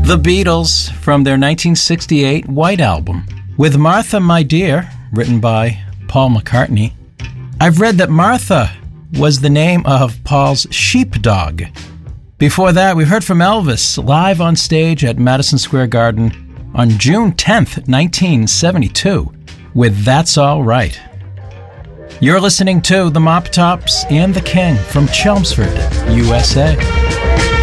The Beatles from their 1968 White Album, with Martha, My Dear, written by Paul McCartney. I've read that Martha was the name of Paul's sheepdog. Before that, we heard from Elvis live on stage at Madison Square Garden on June 10th, 1972, with That's All Right. You're listening to the Mop Tops and the King from Chelmsford, USA.